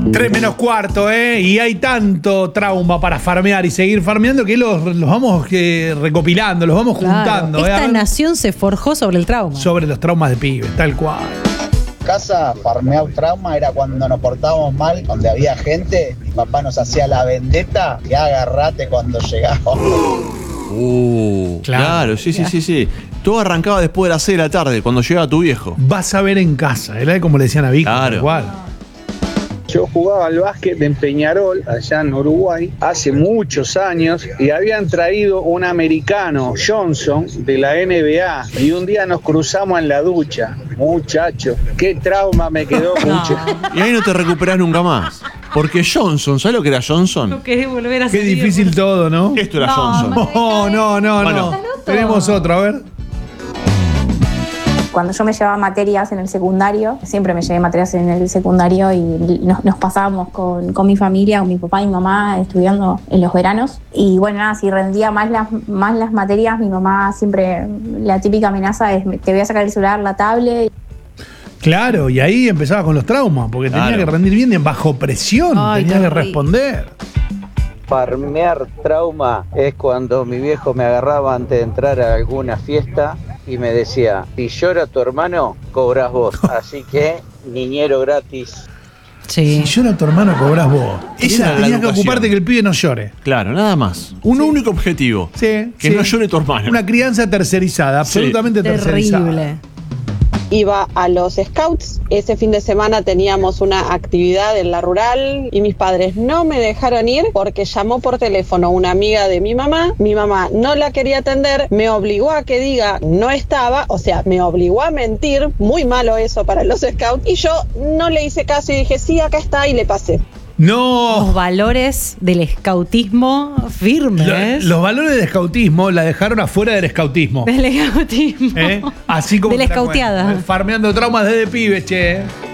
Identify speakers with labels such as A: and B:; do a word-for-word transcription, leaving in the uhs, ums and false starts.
A: Tres menos cuarto, ¿eh? Y hay tanto trauma para farmear y seguir farmeando que los, los vamos eh, recopilando, los vamos
B: Claro.
A: juntando.
B: Esta
A: ¿eh?
B: nación se forjó sobre el trauma.
A: Sobre los traumas de pibes, tal cual.
C: Casa, farmear trauma era cuando nos portábamos mal, donde había gente, mi papá nos hacía la vendetta y agarrate cuando llegaba.
D: Uh,
A: Claro.
D: claro, sí, sí, sí, sí. Todo arrancaba después de las seis de la tarde, cuando llegaba tu viejo.
A: Vas a ver en casa, ¿eh? Como le decían a Víctor,
D: Claro.
A: tal cual.
E: Yo jugaba al básquet en Peñarol, allá en Uruguay, hace muchos años, y habían traído un americano, Johnson, de la N B A, y un día nos cruzamos en la ducha. Muchacho, qué trauma me quedó, mucho.
D: Y ahí no te recuperás nunca más. Porque Johnson, ¿sabes lo que era Johnson?
B: No querés volver a
A: Qué
B: salir.
A: difícil todo, ¿no?
D: Esto era
B: No,
D: Johnson.
A: No, no, no,
D: Bueno.
A: no. Tenemos otro, a ver.
F: Cuando yo me llevaba materias en el secundario, siempre me llevé materias en el secundario y nos, nos pasábamos con, con mi familia, con mi papá y mi mamá estudiando en los veranos. Y bueno, nada, si rendía más las, más las materias, mi mamá siempre, la típica amenaza es: te voy a sacar el celular, la tablet.
A: Claro, y ahí empezaba con los traumas, porque tenía
D: Claro.
A: que rendir bien y bajo presión,
B: Ay,
A: tenía que
B: terrible.
A: responder.
G: Farmear trauma es cuando mi viejo me agarraba antes de entrar a alguna fiesta y me decía: si llora tu hermano, cobras vos. Así que, niñero gratis.
B: Sí.
A: Si llora tu hermano, cobras vos.
D: Esa era la
A: Tenías que
D: educación.
A: ocuparte que el pibe no llore.
D: Claro, nada más. Un único objetivo.
A: Sí,
D: Que
A: sí.
D: no llore tu hermano.
A: Una crianza tercerizada, absolutamente tercerizada.
B: Terrible.
H: Iba a los scouts, ese fin de semana teníamos una actividad en la rural y mis padres no me dejaron ir porque llamó por teléfono una amiga de mi mamá, mi mamá no la quería atender, me obligó a que diga no estaba, o sea, me obligó a mentir, muy malo eso para los scouts, y yo no le hice caso y dije sí, acá está, y le pasé.
B: Los
A: No.
B: valores del escautismo firmes.
A: Lo- los valores del escautismo la dejaron afuera del escautismo.
B: Del escautismo.
A: ¿Eh? Así como
B: De la
A: te la
B: escauteada.
A: cuento. Farmeando traumas desde pibe, che.